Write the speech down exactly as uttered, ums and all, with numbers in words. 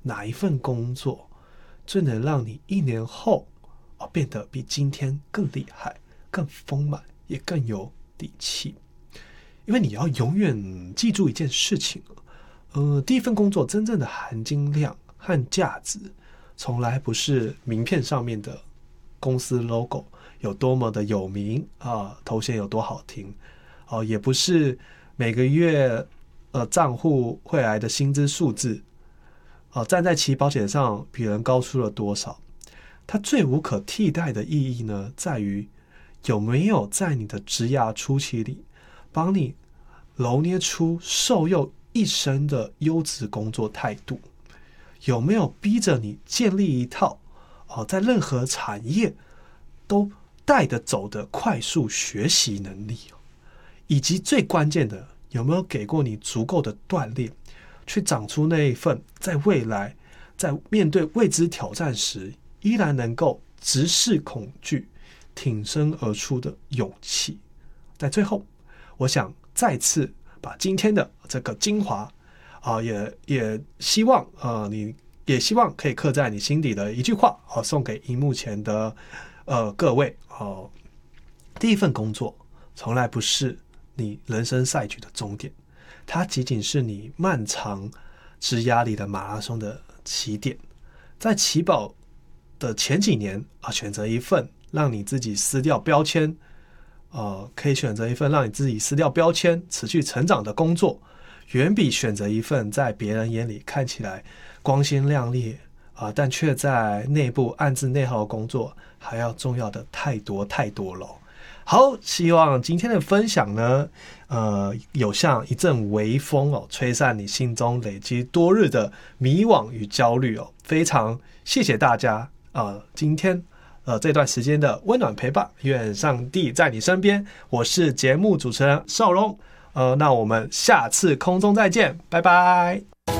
哪一份工作最能让你一年后、哦、变得比今天更厉害、更丰满，也更有底气。因为你要永远记住一件事情，呃，第一份工作真正的含金量和价值，从来不是名片上面的公司 logo 有多么的有名啊，头衔有多好听，哦、啊，也不是每个月呃账户汇来的薪资数字，啊，站在起跑线上比人高出了多少。它最无可替代的意义呢，在于有没有在你的职涯初期里，帮你揉捏出受用一生的优质工作态度，有没有逼着你建立一套、哦、在任何产业都带得走的快速学习能力，以及最关键的，有没有给过你足够的锻炼，去长出那一份在未来在面对未知挑战时依然能够直视恐惧、挺身而出的勇气。在最后，我想再次把今天的这个精华啊，也也希望呃，你也希望可以刻在你心底的一句话啊，送给荧幕前的呃各位哦、啊。第一份工作从来不是你人生赛局的终点，它仅仅是你漫长职涯里的马拉松的起点。在起跑的前几年啊，选择一份让你自己撕掉标签，呃，可以选择一份让你自己撕掉标签、持续成长的工作，远比选择一份在别人眼里看起来光鲜亮丽啊、呃，但却在内部暗自内耗的工作还要重要的太多太多了。好，希望今天的分享呢，呃，有像一阵微风哦，吹散你心中累积多日的迷惘与焦虑哦。非常谢谢大家。呃，今天呃这段时间的温暖陪伴，愿上帝在你身边。我是节目主持人邵荣，呃，那我们下次空中再见，拜拜。